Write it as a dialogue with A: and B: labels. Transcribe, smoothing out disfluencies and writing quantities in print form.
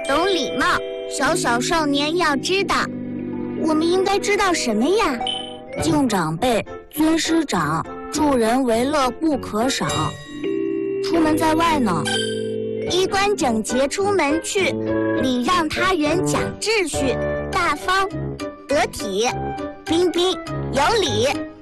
A: 懂礼貌，小小少年要知道。我们应该知道什么呀？
B: 敬长辈，尊师长，助人为乐不可少。出门在外呢，
A: 衣冠整洁出门去，礼让他人讲秩序，大方得体，彬彬有礼。